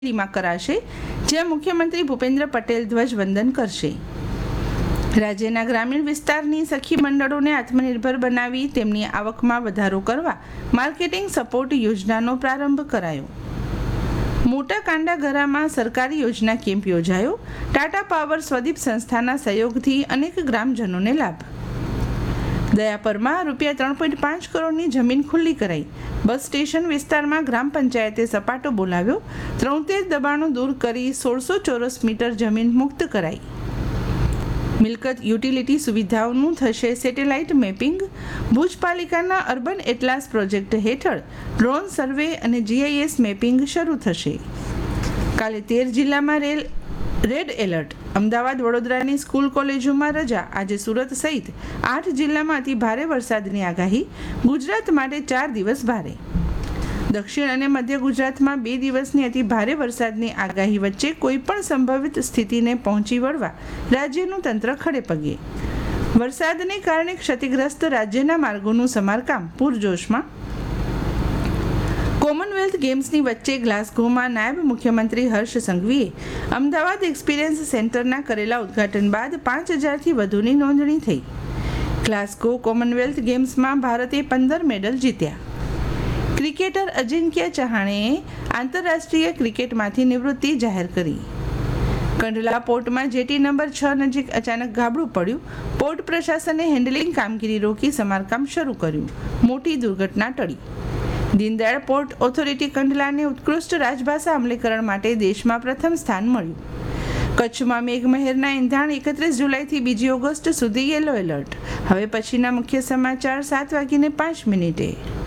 માં કરાશે, જ્યાં મુખ્યમંત્રી ભૂપેન્દ્ર પટેલ ધ્વજવંદન કરશે. રાજ્યના ગ્રામીણ વિસ્તારની સખી મંડળોને આત્મનિર્ભર બનાવી તેમની આવકમાં વધારો કરવા માર્કેટિંગ સપોર્ટ યોજનાનો પ્રારંભ કરાયો. મોટા કાંડાગરામાં સરકારી યોજના કેમ્પ યોજાયો. ટાટા પાવર સ્વદીપ સંસ્થાના સહયોગથી અનેક ગ્રામજનોને લાભ. દયાપરમાં ₹3.5 કરોડની જમીન ખુલ્લી કરાઈ. બસ સ્ટેશન વિસ્તારમાં ગ્રામ પંચાયતે સપાટો બોલાવ્યો. 73 દબાણો દૂર કરી 1600 ચોરસ મીટર જમીન મુક્ત કરાઈ. મિલકત યુટિલિટી સુવિધાઓનું થશે સેટેલાઇટ મેપિંગ. ભુજ પાલિકાના અર્બન એટલાસ પ્રોજેક્ટ હેઠળ ડ્રોન સર્વે અને GIS મેપિંગ શરૂ થશે. કાલે 13 જિલ્લામાં રેડ એલર્ટ. અમદાવાદ વડોદરાની સ્કૂલ કોલેજોમાં રજા. આજે સુરત સહિત 8 જિલ્લામાં અતિ ભારે વરસાદની આગાહી. ગુજરાત માટે 4 દિવસ ભારે. દક્ષિણ અને મધ્ય ગુજરાતમાં 2 દિવસની અતિ ભારે વરસાદની આગાહી વચ્ચે કોઈપણ સંભવિત સ્થિતિને પહોંચી વળવા રાજ્યનું તંત્ર ખડે પગે. વરસાદને કારણે ક્ષતિગ્રસ્ત રાજ્યના માર્ગોનું સમારકામ પૂરજોશમાં. કોમનવેલ્થ ગેમ્સની વચ્ચે ગ્લાસગોમાં નાયબ મુખ્યમંત્રી હર્ષ સંઘવીએ અમદાવાદ એક્સપિરિયન્સ સેન્ટરના કરેલા ઉદ્ઘાટન બાદ 5000થી વધુની નોંધણી થઈ. ગ્લાસગો કોમનવેલ્થ ગેમ્સમાં ભારતે 15 મેડલ જીત્યા. ક્રિકેટર અજિંક્ય ચહાણેએ આંતરરાષ્ટ્રીય ક્રિકેટમાંથી નિવૃત્તિ જાહેર કરી. કંડલા પોર્ટમાં જેટી નંબર 6 નજીક અચાનક ગાબડું પડ્યું. પોર્ટ પ્રશાસને હેન્ડલિંગ કામગીરી રોકી સમારકામ શરૂ કર્યું. મોટી દુર્ઘટના ટળી. દીનદયાળ પોર્ટ ઓથોરિટી કંડલાને ઉત્કૃષ્ટ રાજભાષા અમલીકરણ માટે દેશમાં પ્રથમ સ્થાન મળ્યું. કચ્છમાં મેઘમહેરના એંધાણ 31 જુલાઈથી 2 ઓગસ્ટ સુધી યલો એલર્ટ. હવે પછીના મુખ્ય સમાચાર 7:05.